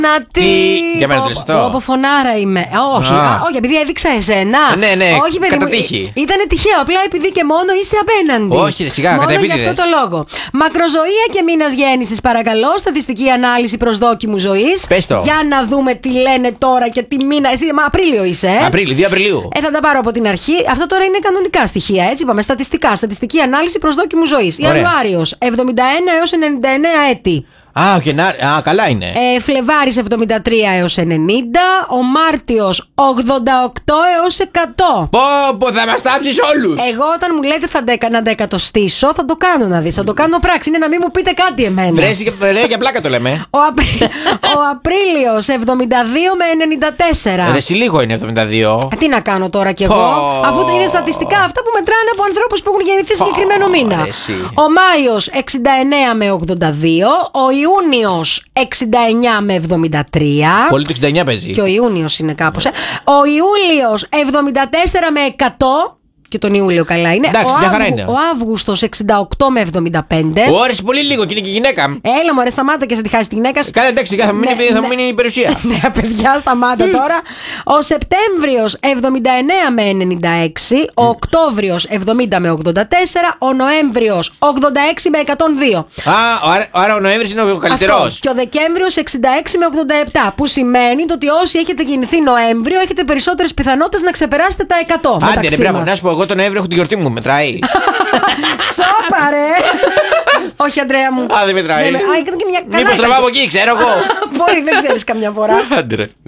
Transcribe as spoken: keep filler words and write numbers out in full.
Να τι. Για μένα το λες αυτό. Από φωνάρα είμαι. Όχι, α, όχι, επειδή έδειξα εσένα. Ναι, ναι, όχι, παιδί κατά μου. τύχη. Ήτανε τυχαίο, απλά επειδή και μόνο είσαι απέναντι. Όχι, σιγά, κατά επίτηδες. Μόνο γι' αυτό το λόγο. Μακροζωία και μήνας γέννησης, παρακαλώ. Στατιστική ανάλυση προσδόκιμου ζωής. Πες το. Για να δούμε τι λένε τώρα και τι μήνα. Εσύ, μα Απρίλιο είσαι. Ε? Απρίλιο, δύο Απριλίου. Ε, θα τα πάρω από την αρχή. Αυτό τώρα είναι κανονικά στοιχεία, έτσι είπαμε. Στατιστικά. Στατιστική ανάλυση προσδόκιμου ζωής. Ιανουάριος εβδομήντα ένα έως ενενήντα εννέα έτη. Α, Γενάρη. Α, καλά είναι. Ε, Φλεβάρης εβδομήντα τρία έως ενενήντα. Ο Μάρτιος ογδόντα οκτώ έως εκατό. Πω, πω, θα μας τάψεις όλους. Εγώ όταν μου λέτε θα τα, να τα εκατοστήσω, θα το κάνω να δεις. Θα το κάνω πράξη. Είναι να μην μου πείτε κάτι εμένα. Βρέσει και ρε, για πλάκα το λέμε. Ο, Απρι... ο Απρίλιος εβδομήντα δύο με ενενήντα τέσσερα. Ρε, εσύ λίγο είναι εβδομήντα δύο. Τι να κάνω τώρα κι εγώ, Πω. αφού είναι στατιστικά αυτά που μετράνε από ανθρώπους που έχουν γεννηθεί Πω, συγκεκριμένο μήνα. εσύ. Ο Μάιος εξήντα εννέα με ογδόντα δύο. Ο Ιούνιος εξήντα εννέα με εβδομήντα τρία. Πολύ το εξήντα εννέα παίζει. Και ο Ιούνιος είναι κάπως. Ε. Ο Ιούλιος εβδομήντα τέσσερα με εκατό. Και τον Ιούλιο καλά είναι. Εντάξει, ο, μια χαρά Αύγου... είναι. ο Αύγουστος εξήντα οκτώ με εβδομήντα πέντε. Ωρες πολύ λίγο και είναι και γυναίκα. Έλα μωρέ, σταμάτα και σε τη χάσει τη γυναίκα. Καλά, εντάξει, θα μου μείνει, Ναι, θα ναι. μου μείνει η περιουσία. Ναι, παιδιά, σταμάτα τώρα. Ο Σεπτέμβριος εβδομήντα εννέα με ενενήντα έξι. Ο Οκτώβριος εβδομήντα με ογδόντα τέσσερα. Ο Νοέμβριος ογδόντα έξι με εκατόν δύο. Α, άρα, άρα ο Νοέμβρης είναι ο καλύτερος. Και ο Δεκέμβριος εξήντα έξι με ογδόντα επτά. Που σημαίνει ότι όσοι έχετε γεννηθεί Νοέμβριο έχετε περισσότερες πιθανότητες να ξεπεράσετε τα εκατό. Άντε, ρε, μπράβο, να σου πω, εγώ τον Νοέμβριο έχω τη γιορτή μου, μετράει. Σώπα, ρε! Όχι, Αντρέα μου. Α, δεν μετράει. Ναι, ναι. Α, έκανε και μια- Μήπως καλά τραβάω από έκανε. εκεί, ξέρω εγώ. Μπορεί, δεν ξέρεις καμιά φορά. Άντε, ρε.